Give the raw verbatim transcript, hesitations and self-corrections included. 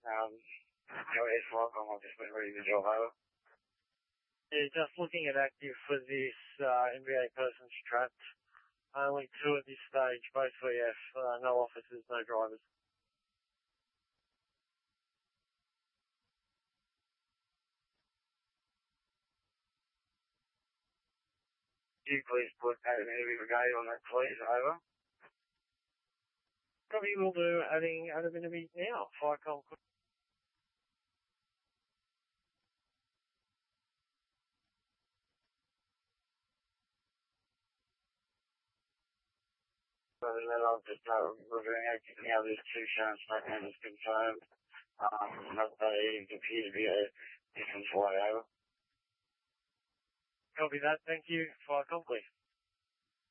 Um, you know, it's like I'm just been reading the job over. Yeah, just looking at active for this uh, N B A persons trapped. Only two at this stage, both V F, uh, no officers, no drivers. Could you please put out an Enemy Brigade on that, please? Over. Probably will do, adding Adam Enemy now. Fire call. So then I'll just start reviewing everything out. There's two shown statements confirmed. Um, that they appear to be a different flight over. Copy that, thank you. Fire call, please.